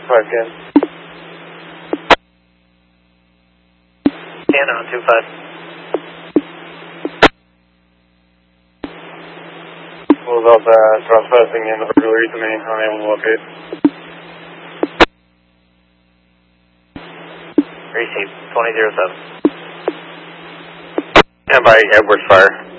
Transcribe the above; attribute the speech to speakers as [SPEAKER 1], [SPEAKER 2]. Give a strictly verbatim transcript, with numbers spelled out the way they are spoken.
[SPEAKER 1] five ten.
[SPEAKER 2] ten on two five.
[SPEAKER 1] What was uh, trespassing in the burglary to me, unable to locate.
[SPEAKER 2] Receive, twenty zero seven.
[SPEAKER 1] And by Edwards Fire.